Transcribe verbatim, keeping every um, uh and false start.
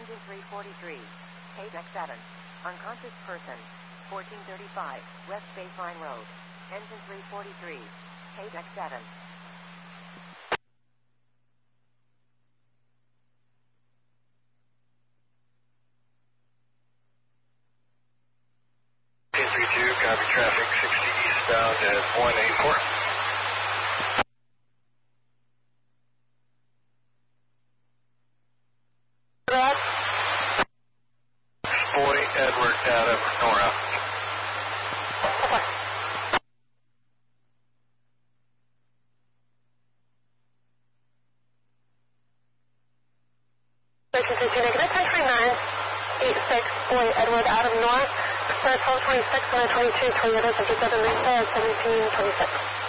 Engine three forty-three. K D E C seven. Unconscious person. fourteen thirty-five. West Baseline Road. Engine three forty-three. K D E C seven. eight three two, copy traffic sixty eastbound at one eight four. forty Edward Adam Nora. Station two two negative, ten three nine eight six, boy Edward Adam North, twelve twenty-six, one twenty-two, Toyota fifty-seven Lisa, seventeen twenty-six.